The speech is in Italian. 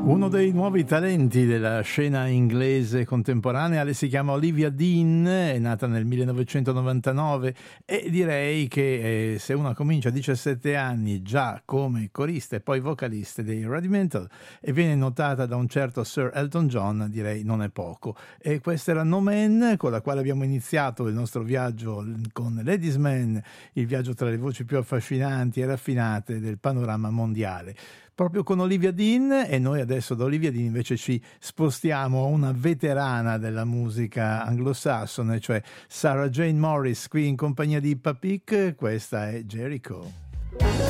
Uno dei nuovi talenti della scena inglese contemporanea, lei si chiama Olivia Dean, è nata nel 1999 e direi che se una comincia a 17 anni già come corista e poi vocalista dei Rudimental e viene notata da un certo Sir Elton John, direi non è poco. E questa era No Man, con la quale abbiamo iniziato il nostro viaggio con Ladies Man, il viaggio tra le voci più affascinanti e raffinate del panorama mondiale. Proprio con Olivia Dean, e noi adesso da Olivia Dean invece ci spostiamo a una veterana della musica anglosassone, cioè Sarah Jane Morris, qui in compagnia di Papik. Questa è Jericho.